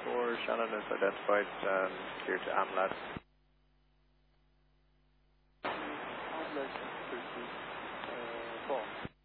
4, Shannon is identified and clear to AMLAT. AMLAT 34.